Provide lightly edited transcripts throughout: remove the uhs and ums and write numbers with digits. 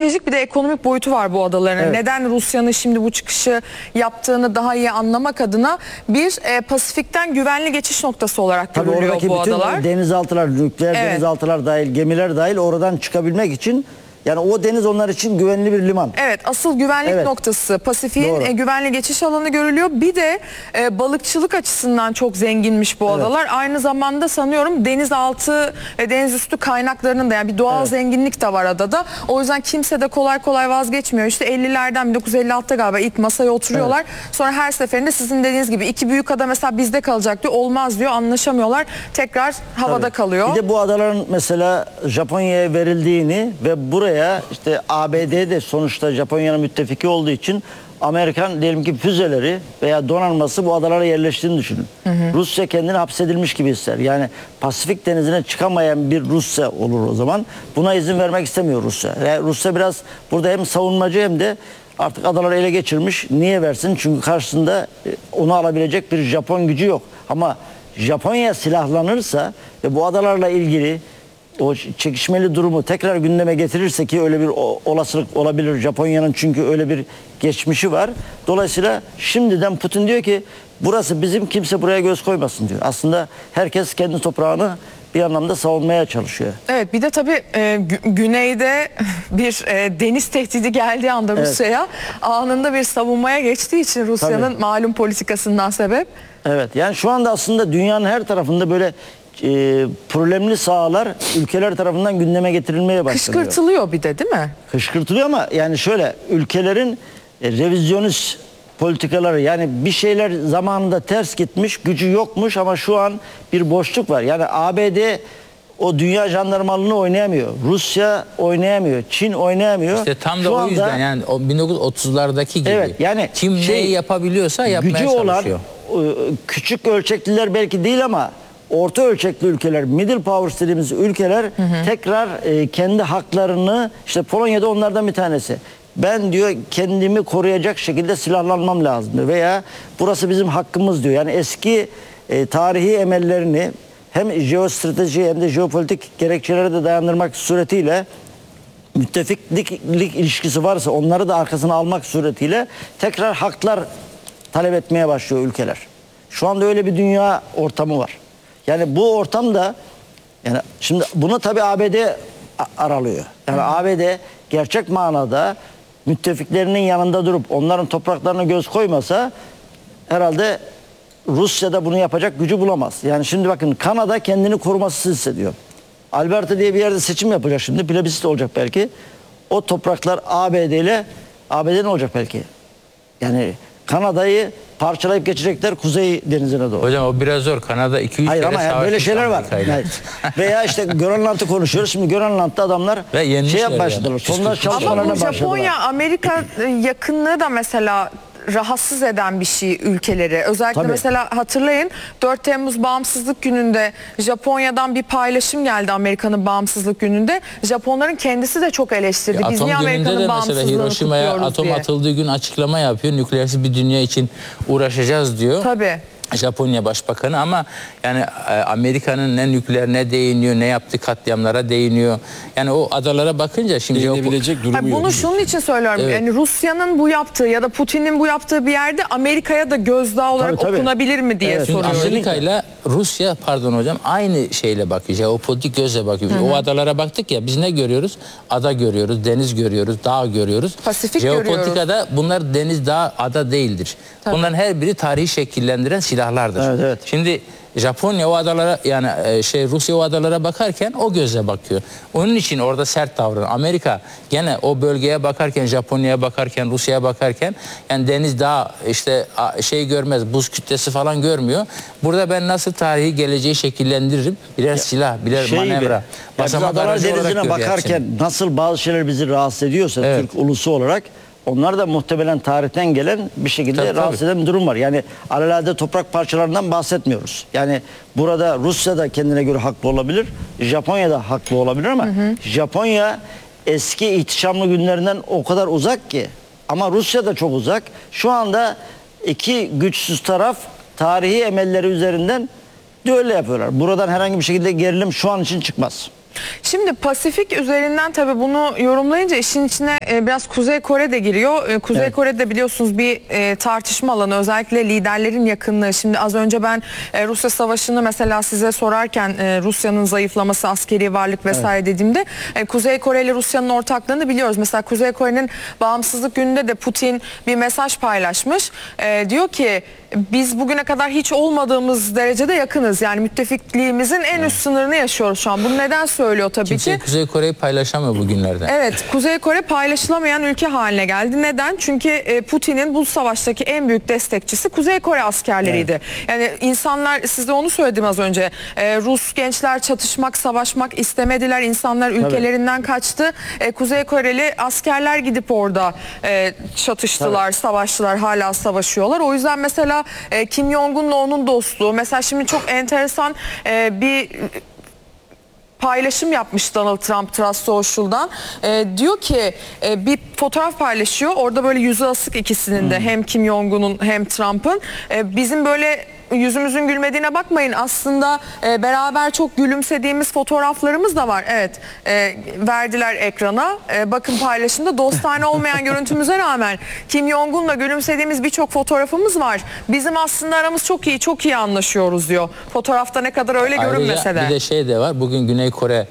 stratejik bir de ekonomik boyutu var bu adaların. Evet. Neden Rusya'nın şimdi bu çıkışı yaptığını daha iyi anlamak adına bir Pasifik'ten güvenli geçiş noktası olarak Tabii görülüyor oradaki bu bütün adalar. denizaltılar, nükleer Evet. denizaltılar dahil, gemiler dahil oradan çıkabilmek için, yani o deniz onlar için güvenli bir liman. Evet, asıl güvenlik Evet. noktası Pasifik'in Doğru. güvenli geçiş alanı görülüyor. Bir de balıkçılık açısından çok zenginmiş bu adalar. Aynı zamanda sanıyorum denizaltı ve denizüstü kaynaklarının da, yani bir doğal zenginlik de var adada. O yüzden kimse de kolay kolay vazgeçmiyor. İşte 50'lerden 1956'da galiba ilk masaya oturuyorlar. Sonra her seferinde sizin dediğiniz gibi iki büyük ada mesela bizde kalacak diyor. Olmaz diyor, anlaşamıyorlar. Tekrar havada Tabii. kalıyor. Bir de bu adaların mesela Japonya'ya verildiğini ve buraya işte ABD de sonuçta Japonya'nın müttefiki olduğu için Amerikan diyelim ki füzeleri veya donanması bu adalara yerleştiğini düşünün. Rusya kendini hapsedilmiş gibi ister. Yani Pasifik denizine çıkamayan bir Rusya olur o zaman. Buna izin vermek istemiyor Rusya. Yani Rusya biraz burada hem savunmacı hem de artık adaları ele geçirmiş. Niye versin? Çünkü karşısında onu alabilecek bir Japon gücü yok. Ama Japonya silahlanırsa ve bu adalarla ilgili o çekişmeli durumu tekrar gündeme getirirse, ki öyle bir olasılık olabilir, Japonya'nın çünkü öyle bir geçmişi var. Dolayısıyla şimdiden Putin diyor ki burası bizim, kimse buraya göz koymasın diyor. Aslında herkes kendi toprağını bir anlamda savunmaya çalışıyor. Evet, bir de tabii güneyde bir deniz tehdidi geldiği anda Rusya'ya anında bir savunmaya geçtiği için Rusya'nın malum politikasından sebep. Evet, yani şu anda aslında dünyanın her tarafında böyle problemli sahalar ülkeler tarafından gündeme getirilmeye başlanıyor. Kışkırtılıyor bir de, değil mi? Kışkırtılıyor ama yani şöyle, ülkelerin revizyonist politikaları, yani bir şeyler zamanında ters gitmiş, gücü yokmuş ama şu an bir boşluk var. Yani ABD o dünya jandarmalığını oynayamıyor. Rusya oynayamıyor. Çin oynayamıyor. İşte tam da şu o anda, yüzden yani o 1930'lardaki gibi. Evet, yani kim neyi yapabiliyorsa yapmaya gücü çalışıyor. olan küçük ölçekliler belki değil ama orta ölçekli ülkeler, middle powers dediğimiz ülkeler tekrar kendi haklarını, işte Polonya'da onlardan bir tanesi. Ben diyor kendimi koruyacak şekilde silahlanmam lazım diyor. Veya burası bizim hakkımız diyor. Yani eski tarihi emellerini hem jeostrateji hem de jeopolitik gerekçelere de dayandırmak suretiyle, müttefiklik ilişkisi varsa onları da arkasına almak suretiyle tekrar haklar talep etmeye başlıyor ülkeler. Şu anda öyle bir dünya ortamı var. Yani bu ortamda, yani şimdi bunu tabii ABD aralıyor. Yani ABD gerçek manada müttefiklerinin yanında durup onların topraklarına göz koymasa herhalde Rusya'da bunu yapacak gücü bulamaz. Yani şimdi bakın, Kanada kendini korumasız hissediyor. Alberta diye bir yerde seçim yapacak şimdi. Plebissit olacak belki. O topraklar ABD'nin olacak belki. Yani Kanada'yı parçalayıp geçecekler Kuzey Denizi'ne doğru. Hocam o biraz zor. Kanada 2-3 Hayır kere ama yani böyle savaşmış şeyler var. Amerika'yla. Yani veya işte Grönland'ı konuşuyoruz. Şimdi Grönland'da adamlar Ve yenmişler şey başladılar. yani. Sondaj Ama çalışmalarına bu başladılar. Japonya-Amerika yakınlığı da mesela rahatsız eden bir şey ülkeleri. Özellikle Tabii. mesela hatırlayın, 4 Temmuz Bağımsızlık Günü'nde Japonya'dan bir paylaşım geldi Amerika'nın Bağımsızlık Günü'nde. Japonların kendisi de çok eleştirdi. Biz niye Atom gününde Amerika'nın de mesela bağımsızlığını Hiroşima'ya kutluyoruz atom diye. atıldığı gün açıklama yapıyor. Nükleersiz bir dünya için uğraşacağız diyor. Tabii. Japonya Başbakanı, ama yani Amerika'nın ne nükleer ne değiniyor, ne yaptığı katliamlara değiniyor. Yani o adalara bakınca şimdi Değinebilecek durumu Hayır, yok. bunu şunun için söylüyorum. Evet. Yani Rusya'nın bu yaptığı ya da Putin'in bu yaptığı bir yerde Amerika'ya da gözdağı olarak Tabii. okunabilir mi diye Evet. Çünkü soruyorum. Amerika ile Rusya, pardon hocam, aynı şeyle bakacak. O politik gözle bakıyor. O adalara baktık ya, biz ne görüyoruz? Ada görüyoruz, deniz görüyoruz, dağ görüyoruz. Pasifik Jeopolitikada bunlar deniz, dağ, ada değildir. Tabii. Bunların her biri tarihi şekillendiren silahlardır. Evet, evet. Şimdi Japonya o adalara, yani Rusya o adalara bakarken o gözle bakıyor. Onun için orada sert davranıyor. Amerika gene o bölgeye bakarken, Japonya'ya bakarken, Rusya'ya bakarken, yani deniz, dağ, işte şey görmez, buz kütlesi falan görmüyor. Burada ben nasıl tarihi geleceği şekillendiririm? Birer silah, birer manevra. Biz Basamak Adalar aracı olarak Denizi'ne görüyor bakarken hepsini. nasıl bazı şeyler bizi rahatsız ediyorsa Evet. Türk ulusu olarak, onlar da muhtemelen tarihten gelen bir şekilde Tabii, rahatsız eden bir durum var. Yani alelade toprak parçalarından bahsetmiyoruz. Yani burada Rusya da kendine göre haklı olabilir, Japonya da haklı olabilir ama Japonya eski ihtişamlı günlerinden o kadar uzak ki, ama Rusya da çok uzak. Şu anda iki güçsüz taraf tarihi emelleri üzerinden düello yapıyorlar. Buradan herhangi bir şekilde gerilim şu an için çıkmaz. Şimdi Pasifik üzerinden tabii bunu yorumlayınca işin içine biraz Kuzey Kore de giriyor. Kuzey Evet. Kore'de biliyorsunuz bir tartışma alanı, özellikle liderlerin yakınlığı. Şimdi az önce ben Rusya Savaşı'nı mesela size sorarken Rusya'nın zayıflaması, askeri varlık vesaire dediğimde Kuzey Kore ile Rusya'nın ortaklığını biliyoruz. Mesela Kuzey Kore'nin bağımsızlık gününde de Putin bir mesaj paylaşmış. Diyor ki biz bugüne kadar hiç olmadığımız derecede yakınız. Yani müttefikliğimizin en üst sınırını yaşıyoruz şu an. Bunu neden söylüyor tabii Kimse ki? Kuzey Kore'yi paylaşamıyor bugünlerde. Evet, Kuzey Kore paylaşılamayan ülke haline geldi. Neden? Çünkü Putin'in bu savaştaki en büyük destekçisi Kuzey Kore askerleriydi. Yani insanlar, size onu söyledim az önce. Rus gençler çatışmak, savaşmak istemediler. İnsanlar ülkelerinden kaçtı. Kuzey Koreli askerler gidip orada çatıştılar, savaştılar, hala savaşıyorlar. O yüzden mesela Kim Jong-un'la onun dostluğu. Mesela şimdi çok enteresan bir paylaşım yapmış Donald Trump Trust Social'dan. Diyor ki bir fotoğraf paylaşıyor. Orada böyle yüzü asık ikisinin de, hem Kim Jong-un'un hem Trump'ın. Bizim böyle yüzümüzün gülmediğine bakmayın. Aslında beraber çok gülümsediğimiz fotoğraflarımız da var. Evet, verdiler ekrana. Bakın paylaşımda dostane olmayan görüntümüze rağmen Kim Jong-un'la gülümsediğimiz birçok fotoğrafımız var. Bizim aslında aramız çok iyi, çok iyi anlaşıyoruz diyor. Fotoğrafta ne kadar öyle görünmese de. Bir de şey de var. Bugün Güney Kore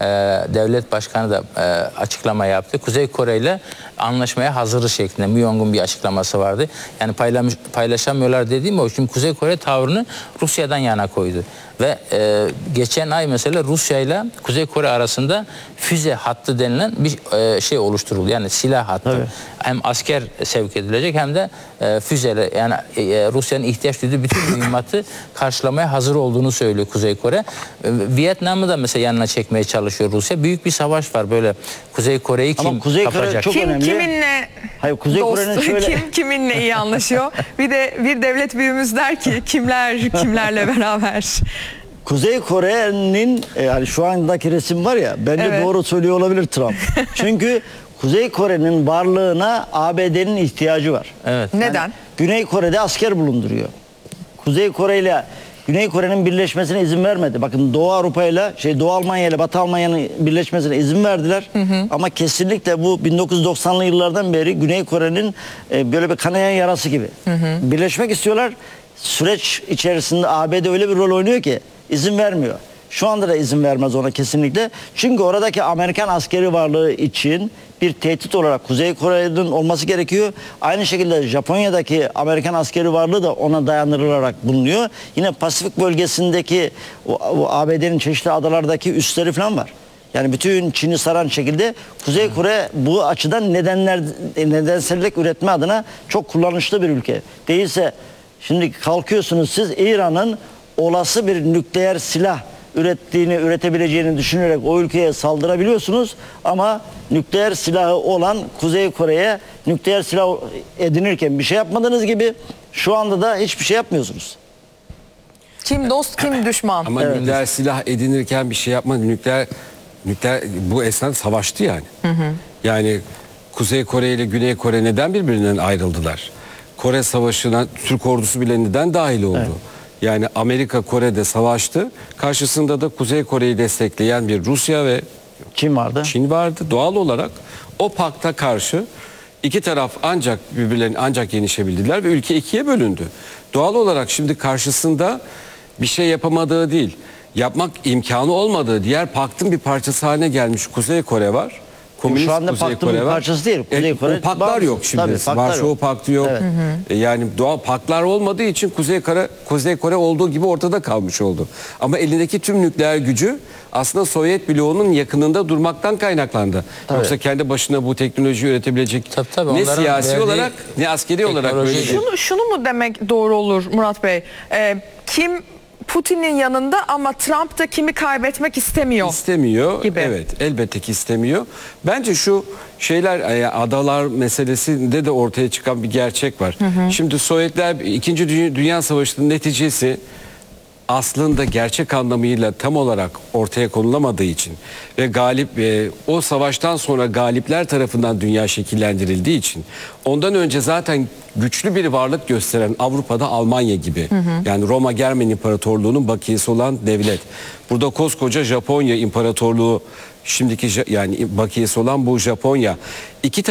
devlet başkanı da açıklama yaptı. Kuzey Kore ile anlaşmaya hazırız şeklinde. Myong'un bir açıklaması vardı. Yani paylaşamıyorlar dediğim o. Şimdi Kuzey Kore tavrını Rusya'dan yana koydu. Ve geçen ay mesela Rusya ile Kuzey Kore arasında füze hattı denilen bir şey oluşturuldu. Yani silah hattı. Tabii. Hem asker sevk edilecek hem de füzeler. Yani Rusya'nın ihtiyaç duyduğu bütün mühimmatı karşılamaya hazır olduğunu söylüyor Kuzey Kore. Vietnam'ı da mesela yanına çekmeye çalışıyor Rusya. Büyük bir savaş var böyle. Kuzey Kore'yi kim Kuzey Kore kapacak? çok önemli. Kiminle Hayır, Kuzey Kore'nin dost, şöyle... kiminle iyi anlaşıyor? Bir de bir devlet büyüğümüz der ki kimlerle beraber? Kuzey Kore'nin yani şu andaki resim var ya, bence Evet. doğru söylüyor olabilir Trump. Çünkü Kuzey Kore'nin varlığına ABD'nin ihtiyacı var. Evet. Neden? Güney Kore'de asker bulunduruyor. Kuzey Kore ile Güney Kore'nin birleşmesine izin vermedi. Bakın Doğu Avrupa ile Doğu Almanya ile Batı Almanya'nın birleşmesine izin verdiler. Ama kesinlikle bu 1990'lı yıllardan beri Güney Kore'nin böyle bir kanayan yarası gibi. Birleşmek istiyorlar. Süreç içerisinde ABD öyle bir rol oynuyor ki izin vermiyor. Şu anda da izin vermez ona kesinlikle. Çünkü oradaki Amerikan askeri varlığı için bir tehdit olarak Kuzey Kore'nin olması gerekiyor. Aynı şekilde Japonya'daki Amerikan askeri varlığı da ona dayanırılarak bulunuyor. Yine Pasifik bölgesindeki o ABD'nin çeşitli adalardaki üsleri falan var. Yani bütün Çin'i saran şekilde Kuzey Kore bu açıdan nedensellik üretme adına çok kullanışlı bir ülke. Değilse şimdi kalkıyorsunuz siz İran'ın olası bir nükleer silah üretebileceğini düşünerek o ülkeye saldırabiliyorsunuz ama nükleer silahı olan Kuzey Kore'ye nükleer silah edinirken bir şey yapmadığınız gibi şu anda da hiçbir şey yapmıyorsunuz. Kim dost, kim düşman? Ama nükleer silah edinirken bir şey yapmadı. Nükleer bu esnada savaştı yani. Yani Kuzey Kore ile Güney Kore neden birbirinden ayrıldılar? Kore Savaşı'na Türk ordusu bile neden dahil oldu? Yani Amerika Kore'de savaştı. Karşısında da Kuzey Kore'yi destekleyen bir Rusya ve Çin vardı. Çin vardı. Doğal olarak o pakta karşı iki taraf ancak birbirlerini yenişebildiler ve ülke ikiye bölündü. Doğal olarak şimdi karşısında bir şey yapamadığı değil, yapmak imkanı olmadığı diğer paktın bir parçası haline gelmiş Kuzey Kore var. Komünist Şu anda Kuzey paktın Kore bir var. parçası değil. Kuzey Kore o paklar bağımsız. yok şimdi. Tabii, paklar Varşova yok. Paktı yok. Yani doğal paklar olmadığı için Kuzey Kore olduğu gibi ortada kalmış oldu. Ama elindeki tüm nükleer gücü aslında Sovyet bloğunun yakınında durmaktan kaynaklandı. Yoksa kendi başına bu teknolojiyi üretebilecek Tabii, ne onların siyasi verdiği olarak ne askeri olarak böyle teknolojiyle. bir... Şunu mu demek doğru olur Murat Bey? Kim Putin'in yanında ama Trump da kimi kaybetmek istemiyor. İstemiyor. Gibi. Evet, elbette ki istemiyor. Bence şu şeyler adalar meselesinde de ortaya çıkan bir gerçek var. Şimdi Sovyetler 2. Dünya Savaşı'nın neticesi aslında gerçek anlamıyla tam olarak ortaya konulamadığı için ve o savaştan sonra galipler tarafından dünya şekillendirildiği için ondan önce zaten güçlü bir varlık gösteren Avrupa'da Almanya gibi, yani Roma Germen İmparatorluğu'nun bakiyesi olan devlet. Burada koskoca Japonya İmparatorluğu, şimdiki yani bakiyesi olan bu Japonya.